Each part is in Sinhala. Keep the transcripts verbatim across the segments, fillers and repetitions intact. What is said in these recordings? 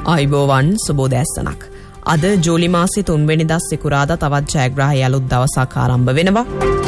ආයුබෝවන් සුබෝදෑසනක්. අද ජූලි මාසයේ තුන්වෙනිදා සිකුරාදා තවත් ජයග්‍රාහී අලුත් දවසක් ආරම්භ වෙනවා.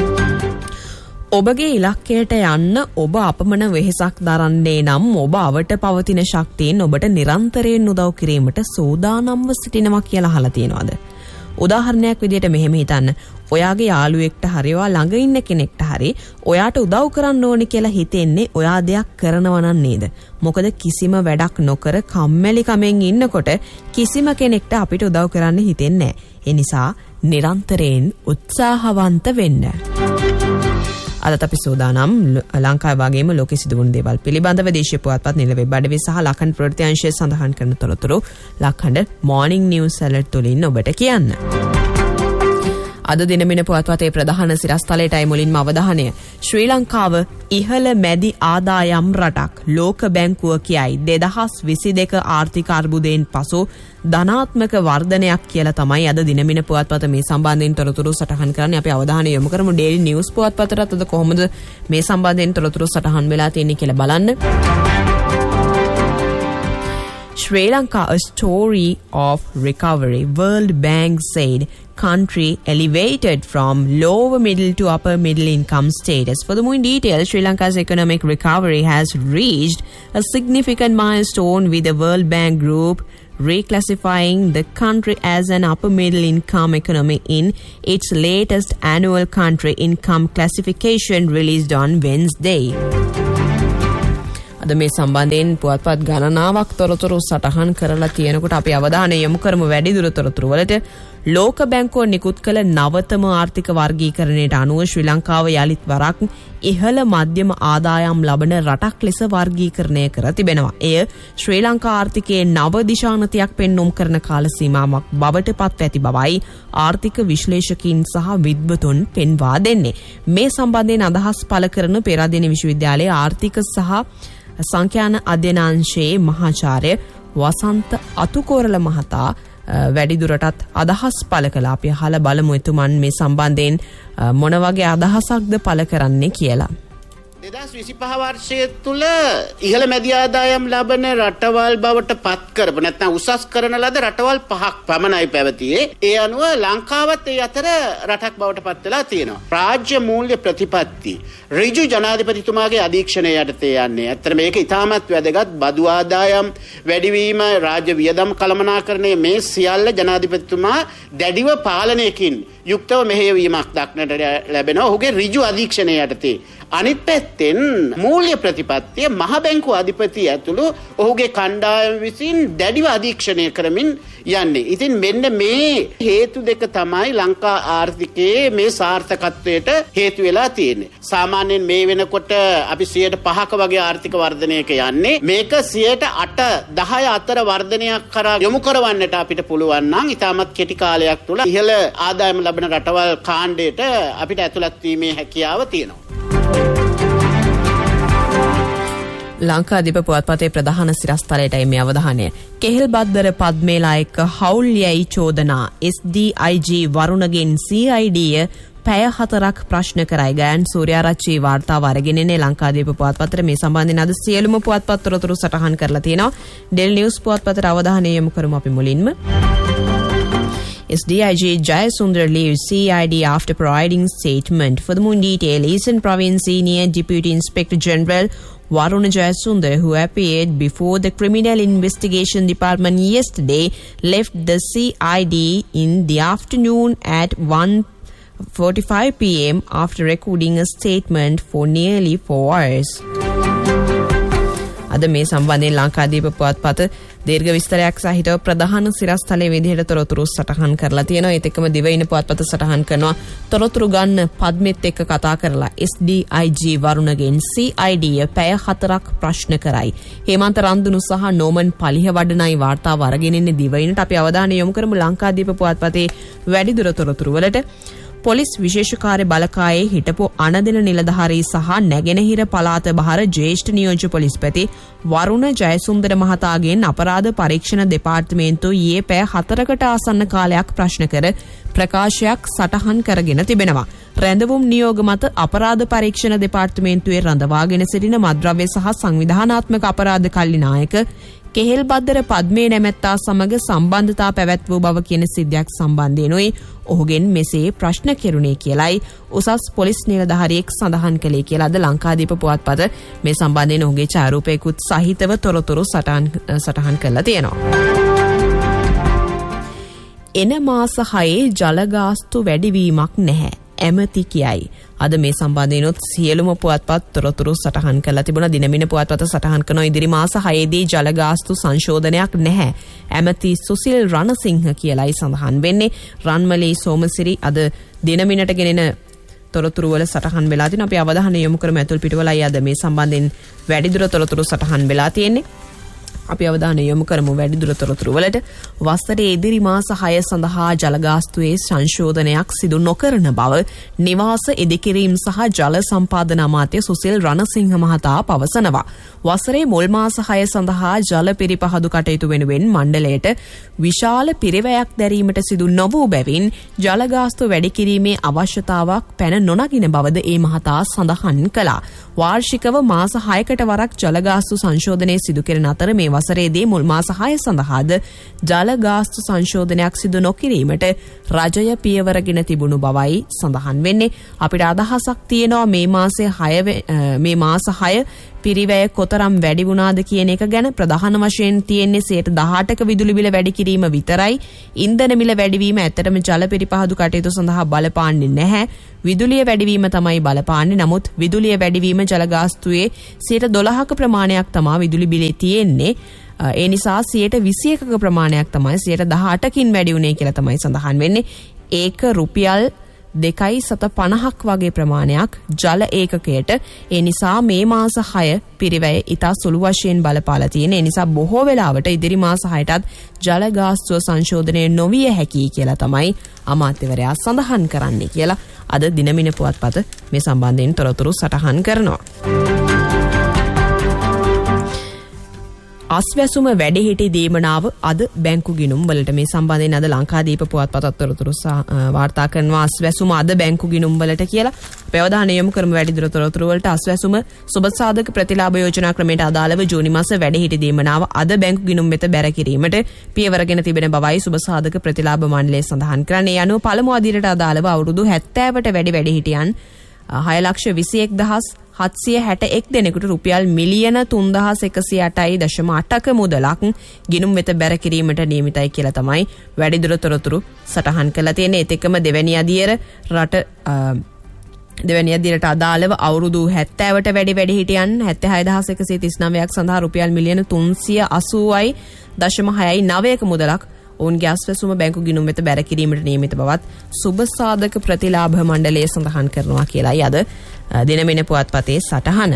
ඔබගේ ඉලක්කයට යන්න ඔබ අපමණ වෙහෙසක් දරන්නේ නම් ඔබ අවට පවතින ශක්තියෙන් ඔබට නිරන්තරයෙන් උදව් කිරීමට සූදානම්ව සිටිනවා කියලා අහලා තියෙනවද? උදාහරණයක් විදිහට මෙහෙම හිතන්න. ඔයාගේ යාළුවෙක්ට හරි ඔයා ළඟ ඉන්න කෙනෙක්ට හරි ඔයාට උදව් කරන්න ඕනි කියලා හිතෙන්නේ ඔයා දෙයක් කරනවා නම් නේද? මොකද කිසිම වැඩක් නොකර කම්මැලි කමෙන් ඉන්නකොට කිසිම කෙනෙක්ට අපිට උදව් කරන්න හිතෙන්නේ නැහැ. ඒ නිසා නිරන්තරයෙන් උත්සාහවන්ත වෙන්න. අදත් අපි සූදානම් ලංකාව වගේම ලෝකෙ සිදු වුණු දේවල් පිළිබඳව දේශීය පුවත්පත් නිල වෙබ් අඩවි සහ ලක්හඬ ප්‍රවෘත්ති සඳහන් කරන තොරතුරු ලක්හඬ මොර්නිං නිවුස් ඇලර්ට් තුලින් ඔබට කියන්න. අද දිනමින පුවත්පතේ ප්‍රධාන සිරස්තලයටයි මුලින්ම අවධානය. ශ්‍රී ලංකාව ඉහළ මැදි ආදායම් රටක්. ලෝක බැංකුව කියයි දෙදහස් විසි දෙක ආර්ථික අර්බුදයෙන් පසු ධනාත්මක වර්ධනයක් කියලා තමයි අද දිනමින පුවත්පත මේ සම්බන්ධයෙන් තොරතුරු සටහන් කරන්නේ. අපි අවධානය යොමු කරමු ඩේලි නිවුස් පුවත්පතට. අද කොහොමද මේ සම්බන්ධයෙන් තොරතුරු සටහන් වෙලා තියෙන්නේ කියලා බලන්න. Sri Lanka, a story of recovery. World Bank said country elevated from lower middle to upper middle income status. For the more in detail, Sri Lanka's economic recovery has reached a significant milestone with the World Bank Group reclassifying the country as an upper middle income economy in its latest annual country income classification released on Wednesday. අද මේ සම්බන්ධයෙන් පුවත්පත් ගණනාවක් තොරතුරු සටහන් කරලා තියෙනකොට අපි අවධානය යොමු කරමු වැඩිදුර තොරතුරු වලට. ලෝක බැංකුව නිකුත් කළ නවතම ආර්ථික වර්ගීකරණයට අනුව ශ්‍රී ලංකාව යලිත් වරක් ඉහළ මධ්‍යම ආදායම් ලබන රටක් ලෙස වර්ගීකරණය කර තිබෙනවා. එය ශ්‍රී ලංකා ආර්ථිකයේ නව දිශානතියක් පෙන්වුම් කරන කාල සීමාවක් බවට පත් ඇති බවයි ආර්ථික විශ්ලේෂකයින් සහ විද්වතුන් පෙන්වා දෙන්නේ. මේ සම්බන්ධයෙන් අදහස් පළ කරන පෙරදින විශ්වවිද්‍යාලයේ ආර්ථික සහ සංඛ්‍යාන අධ්‍යනාංශයේ මහාචාර්ය වසන්ත අතුකෝරළ මහතා වැඩිදුරටත් අදහස් පළ කළා. අපි අහලා බලමු එතුමන් මේ සම්බන්ධයෙන් මොන වගේ අදහසක්ද පළ කරන්නේ කියලා. දෙදහස් විසිපහ වර්ෂය තුල ඉහළ මැදි ආදායම් ලබන රටවල් බවට පත් කරපු නැත්නම් උසස් කරන ලද රටවල් පහක් පමණයි පැවතියේ. ඒ අනුව ලංකාවත් ඒ අතර රටක් බවට පත් වෙලා තියෙනවා. රාජ්‍ය මූල්‍ය ප්‍රතිපත්ති ඍජු ජනාධිපතිතුමාගේ අධීක්ෂණය යටතේ යන්නේ. ඇත්තට මේක ඉතාමත් වැදගත්. බදු ආදායම් වැඩිවීම, රාජ්‍ය වියදම් කළමනාකරණය මේ සියල්ල ජනාධිපතිතුමා දැඩිව පාලනයකින් යුක්තව මෙහෙයවීමක් දක්නට ලැබෙනවා ඔහුගේ ඍජු අධීක්ෂණය යටතේ. අනිත් පැත්තෙන් මූල්‍ය ප්‍රතිපත්තිය මහ බැංකු අධිපති ඇතුළු ඔහුගේ කණ්ඩායම විසින් දැඩිව අධීක්ෂණය කරමින් යන්නේ. ඉතින් මෙන්න මේ හේතු දෙක තමයි ලංකා ආර්ථිකයේ මේ සාර්ථකත්වයට හේතු වෙලා තියෙන්නේ. සාමාන්‍යයෙන් මේ වෙනකොට අපි සියයට පහක වගේ ආර්ථික වර්ධනයක යන්නේ. මේක සියයට අට දහය අතර වර්ධනයක් කරා යොමු කරවන්නට අපිට පුළුවන් නම් ඉතාමත් කෙටි කාලයක් තුළ ඉහළ ආදායම ලබන රටවල් කාණ්ඩයට අපිට ඇතුළත් වීමේ හැකියාව තියෙනවා. ලංකාදීප පුවත්පතේ ප්‍රධාන සිරස්තලයටයි මේ අවධානය. කෙහෙල් බද්දර පද්මේලා එක්ක හවුල් යයි චෝදනා. එස් ඩී අයි ජී වරුණගෙන් සී අයි ඩී පැය හතරක් ප්‍රශ්න කරයි. ගයන් සූර්යාරච්චි වාර්තාව අරගෙන ඉන්නේ ලංකාදීප පුවත්පතේ. මේ සම්බන්ධයෙන් අද සියලුම පුවත්පත් තොරතුරු සටහන් කරලා තියෙනවා. ඩෙල් නිවුස් පුවත්පතේ අවධානය යොමු කරමු අපි මුලින්ම. S D I G Jayasundar leaves C I D after providing statement. For the more detail, Eastern Province Senior Deputy Inspector General Varuna Jayasundar, who appeared before the Criminal Investigation Department yesterday, left the C I D in the afternoon at one forty-five p m after recording a statement for nearly four hours. අද මේ සම්බන්ධයෙන් ලංකාදීප පුවත්පත දීර්ඝ විස්තරයක් සහිතව ප්‍රධාන සිරස්තලයේ විදිහට තොරතුරු සටහන් කරලා තියෙනවා. ඒත් එක්කම දිවයින පුවත්පත සටහන් කරනවා තොරතුරු ගන්න පද්මෙත් එක්ක කතා කරලා S D I G වරුණගෙන් C I D පැය හතරක් ප්‍රශ්න කරයි. හේමන්ත රන්දුනු සහ නෝමන් පලිහ වඩනයි වාර්තාව අරගෙන ඉන්නේ දිවයිනට. අපි අවධානය යොමු කරමු ලංකාදීප පුවත්පතේ වැඩිදුර තොරතුරු වලට. පොලිස් විශේෂකාර්ය බලකායේ හිටපු අනදෙන නිලධාරී සහ නැගෙනහිර පළාත බහර ජ්‍යෙෂ්ඨ නියෝජ්‍ය පොලිස්පති වරුණ ජයසුන්දර මහතාගෙන් අපරාධ පරීක්ෂණ දෙපාර්තමේන්තුව ඊයේ පැය හතරකට ආසන්න කාලයක් ප්‍රශ්න කර ප්‍රකාශයක් සටහන් කරගෙන තිබෙනවා. රැඳවුම් නියෝග මත අපරාධ පරීක්ෂණ දෙපාර්තමේන්තුවේ රඳවාගෙන සිටින මද්‍රව්‍ය සහ සංවිධානාත්මක අපරාධ කල්ලි නායක කෙහෙල් බද්දර පද්මේ නැමැත්තා සමග සම්බන්ධතා පැවැත් වූ බව කියන සිද්ධියක් සම්බන්ධයෙන්ුයි ඔහුගෙන් මෙසේ ප්‍රශ්න කෙරුණේ කියලයි උසස් පොලිස් නිලධාරියෙක් සඳහන් කළේ කියලා අද ලංකාදීප පුවත්පත මේ සම්බන්ධයෙන් ඔහුගේ ඡායාරූපයකුත් සහිතව තොරතුරු සටහන් සටහන් කරලා තියෙනවා. එන මාස හයේ ජල ගාස්තු වැඩිවීමක් නැහැ ඇමති කියයි. අද මේ සම්බන්ධයෙන්ොත් සියලුම පුවත්පත් තොරතුරු සටහන් කරලා තිබුණා. දිනමින පුවත්පත සටහන් කරන ඉදිරි මාස හයේදී ජල ගාස්තු සංශෝධනයක් නැහැ. ඇමති සුසිල් රණසිංහ කියලායි සඳහන් වෙන්නේ. රන්මලී සෝමසිරි අද දිනමිනට ගෙනෙන තොරතුරු වල සටහන් වෙලා තිනවා. අපි අවධානය යොමු කරමු ඇතුල් පිටුවලයි අද මේ සම්බන්ධයෙන් වැඩිදුර තොරතුරු සටහන් වෙලා තියෙන්නේ. අපි අවධානය යොමු කරමු වැඩිදුර තොරතුරු වලට. වසරේ ඉදිරි මාස හය සඳහා ජල ගාස්තුවේ සංශෝධනයක් සිදු නොකරන බව නිවාස ඉදිකිරීම සහ ජල සම්පාදන අමාත්‍ය සුසිල් රණසිංහ මහතා පවසනවා. වසරේ මුල් මාස හය සඳහා ජල පිරිපහදු කටයුතු වෙනුවෙන් මණ්ඩලයට විශාල පිරිවැයක් දැරීමට සිදු නොවූ බැවින් ජල ගාස්තු වැඩි කිරීමේ අවශ්‍යතාවක් පැන නොනගින බවද ඒ මහතා සඳහන් කළා. වාර්ෂිකව මාස හයකට වරක් ජල ගාස්තු සංශෝධනය සිදු කෙරෙන අතර මේ වසරේදී මුල් මාස හය සඳහාද ජල ගාස්තු සංශෝධනයක් සිදු නොකිරීමට රජය පියවරගෙන තිබුණු බවයි සඳහන් වෙන්නේ. අපිට අදහසක් තියෙනවා මේ මාසේ හය මේ මාස හය පිරිවැය කොතරම් වැඩි වුණාද කියන එක ගැන. ප්‍රධාන වශයෙන් තියෙන්නේ සියයට දහඅටක විදුලි බිල වැඩි කිරීම විතරයි. ඉන්ධන මිල වැඩිවීම ඇත්තටම ජල පිරිපහදු කටයුතු සඳහා බලපාන්නේ නැහැ. විදුලිය වැඩිවීම තමයි බලපාන්නේ. නමුත් විදුලිය වැඩිවීම ජල ගාස්තුවේ සියයට දොළහක ප්‍රමාණයක් තමයි විදුලි බිලේ තියෙන්නේ. ඒ නිසා සියයට විසියකක ප්‍රමාණයක් තමයි සියයට දහඅටකින් වැඩි වුණේ කියලා තමයි සඳහන් වෙන්නේ. ඒක රුපියල් දෙකයි සත පනහක් වගේ ප්‍රමාණයක් ජල ඒකකයට. ඒ නිසා මේ මාස හය පිරිවැය ඉතා සුළු වශයෙන් බලපාලා තියෙන. ඒ නිසා බොහෝ වෙලාවට ඉදිරි මාස හයටත් ජල ගාස්තුව සංශෝධනය නොවිය හැකියි කියලා තමයි අමාත්‍යවරයා සඳහන් කරන්නේ කියලා අද දිනමින පුවත්පත මේ සම්බන්ධයෙන් තොරතුරු සටහන් කරනවා. අස්වැසුම වැඩිහිටි දීමනාව අද බැංකු ගිණුම් වලට මේ සම්බන්ධයෙන් අද ලංකාදීප පුවත්පතත් තොරතුරු වාර්තා කරනවා. අස්වැසුම අද බැංකු ගිණුම් වලට කියලා අපි අවධානය යොමු කරමු වැඩිදුර තොරතුරු වලට. අස්වැසුම සුබසාධක ප්‍රතිලාභ යෝජනා ක්‍රමයට අදාළව ජූනි මාස වැඩිහිටි දීමනාව අද බැංකු ගිණුම් වෙත බැර කිරීමට පියවරගෙන තිබෙන බවයි සුබසාධක ප්‍රතිලාභ මණ්ඩලය සඳහන් කරන්නේ. යනුව පළමු අදියරට අදාළව අවුරුදු හැත්තෑවට වැඩි වැඩිහිටියන් හය ලක්ෂ විසිඑක් දහස් හත්සිය හැට එක් දෙනෙකුට රුපියල් මිලියන තුන්දහස් එකසිය අටයි දශම අටක මුදලක් ගිණුම් වෙත බැර කිරීමට නියමිතයි කියලා තමයි වැඩිදුර තොරතුරු සටහන් කරලා තියෙන්නේ. ඒත් එක්කම දෙවැනි අදියර රට දෙවැනි අදියරට අදාළව අවුරුදු හැත්තෑවට වැඩි වැඩිහිටියන් හැත්තෑ හය දහස් එකසිය තිස් නවයක් සඳහා රුපියල් මිලියන තුන්සිය අසූවයි දශම හයයි නවයක මුදලක් ඔවුන්ගේ අස්වැසුම බැංකු ගිණුම් වෙත බැර කිරීමට නියමිත බවත් සුබසාධක ප්‍රතිලාභ මණ්ඩලය සඳහන් කරනවා කියලායි අද දිනමින පුවත්පතේ සටහන.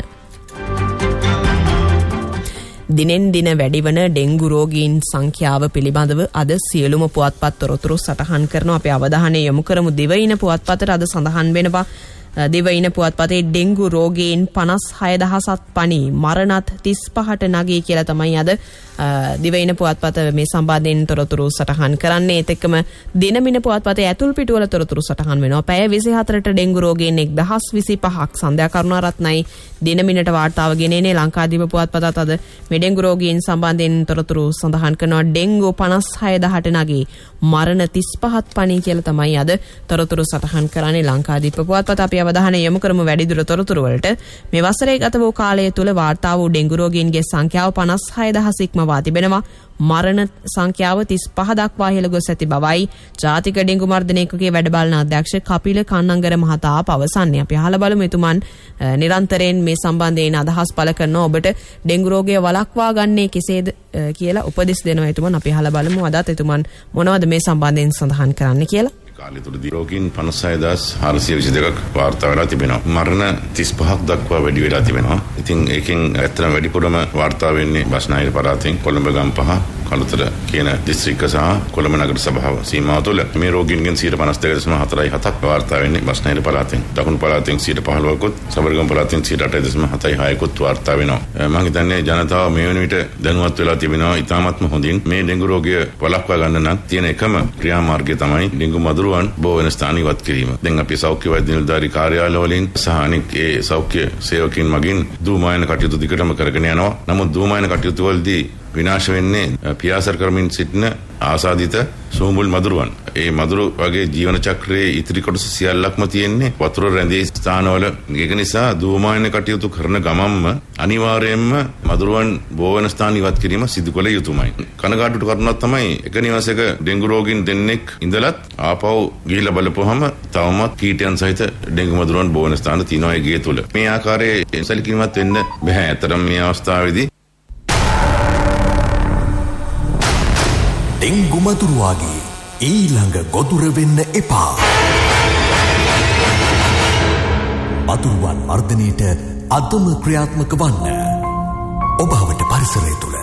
දිනෙන් දින වැඩිවන ඩෙංගු රෝගීන් සංඛ්‍යාව පිළිබඳව අද සියලුම පුවත්පත් තොරතුරු සටහන් කරනවා. අපි අවධානය යොමු කරමු දිවයින පුවත්පතට. අද සඳහන් වෙනවා දිවයින පුවත්පතේ ඩෙංගු රෝගීන් පනස් හය දහසක් පණි මරණත් තිස් පහට නගී කියලා තමයි අද දිවයින පුවත්පත මේ සම්බන්ධයෙන් තොරතුරු සටහන් කරන්නේ. ඒත් එක්කම දිනමින පුවත්පතේ ඇතුල් පිටුවල තොරතුරු සටහන් වෙනවා. පැය විසිහතරට ඩෙංගු රෝගීන් එක්දහස් විසිපහක් සන්ධ්‍යා කරුණාරත්නයි දිනමිනට වාර්තාව ගෙනෙන්නේ. ලංකාදීප පුවත්පතත් අද මේ ඩෙංගු රෝගීන් සම්බන්ධයෙන් තොරතුරු සඳහන් කරනවා. ඩෙංගු පනස් හය දහට නගී මරණ තිස් පහක් පණි කියලා තමයි අද තොරතුරු සටහන් කරන්නේ ලංකාදීප පුවත්පත. අපි අවධානය යොමු කරමු වැඩිදුර තොරතුරු වලට. මේ වසරේ ගත වූ කාලය තුල වාර්තා වූ ඩෙංගු රෝගීන්ගේ සංඛ්‍යාව පනස් හය දහස් ඉක්මවා තිබෙනවා. මරණ සංඛ්‍යාව තිස් පහ දක්වා ඉහළ ගොස් ඇති බවයි ජාතික ඩෙංගු මර්ධන ඒකකයේ වැඩ බලන අධ්‍යක්ෂ කපිල කන්නංගර මහතා පවසන්නේ. අපි අහලා බලමු එතුමන් නිරන්තරයෙන් මේ සම්බන්ධයෙන් අදහස් පළ කරනවා. ඔබට ඩෙංගු රෝගය වළක්වා ගන්නේ කෙසේද කියලා උපදෙස් දෙනවා එතුමන්. අපි අහලා බලමු අදත් එතුමන් මොනවද මේ සම්බන්ධයෙන් සඳහන් කරන්නේ කියලා. කාලය තුලදී රෝගීන් පනස් හය දහස් හාරසිය විසි දෙකක් වාර්තා වෙලා තිබෙනවා. මරණ තිස් පහක් දක්වා වැඩි වෙලා තිබෙනවා. ඉතින් ඒකෙන් ඇත්තටම වැඩිපුරම වාර්තා වෙන්නේ බස්නාහිර පළාතෙන් කොළඹ ගම්පහ කළුතර කියන දිස්ත්‍රික්ක සහ කොළඹ නගර සභාව සීමාව තුළ මේ රෝගීන්ගෙන් සියයට පනස් දෙක දශම හතරයි හතක් වාර්තා වෙන්නේ බස්නාහිර පළාතෙන්. දකුණු පළාතෙන් සියයට පහළොවකුත් සබරගම පළාතෙන් සියයට අටයි දශම හතයි හයකුත් වාර්තා වෙනවා. මම හිතන්නේ ජනතාව මේ වෙන විට දැනුවත් වෙලා තිබෙනවා ඉතාමත්ම හොඳින්. මේ ඩෙංගු රෝගය වළක්වා ගන්න නම් තියෙන එකම ක්‍රියාමාර්ගය තමයි ඩෙංගු මදුරුවන් බෝ වෙන ස්ථාන ඉවත් කිරීම. දැන් අපි සෞඛ්‍ය වෛද්‍ය නිලධාරී කාර්යාලවලින් සහ අනෙක් ඒ සෞඛ්‍ය සේවකයන් මගින් දූමායන කටයුතු දිගටම කරගෙන යනවා. නමුත් දූමායන කටයුතු වලදී විනාශ වෙන්නේ පියාසර කරමින් සිටින ආසාදිත සෝඹුල් මදුරුවන්. ඒ මදුරු වගේ ජීවන චක්‍රයේ ඉතිරි කොටස සියල්ලක්ම තියෙන්නේ වතුර රැඳී ස්ථානවල. ඒක නිසා ධූමායන කටයුතු කරන ගමන්ම අනිවාර්යයෙන්ම මදුරුවන් බෝ වෙන ස්ථාන ඉවත් කිරීම සිදු කළ යුතුමයි. කනගාටුට කරුණක් තමයි එක නිවාසයක ඩෙන්ගු රෝගීන් දෙන්නෙක් ඉඳලත් ආපහු ගිහිල්ලා බලපුවහම තවමත් කීටයන් සහිත ඩෙන්ගු මදුරුවන් බෝ වෙන ස්ථාන තියෙනවා ඒ ගේ තුල. මේ ආකාරයේ සැලකිලිමත් වෙන්න බෑ. අතරම මේ අවස්ථාවේදී ඩෙන්ගු මදුරුවාගේ ඊළඟ ගොදුර වෙන්න එපා. මදුරුවන් මර්ධනයට අදම ක්‍රියාත්මක වන්න. ඔබවට පරිසරය තුළ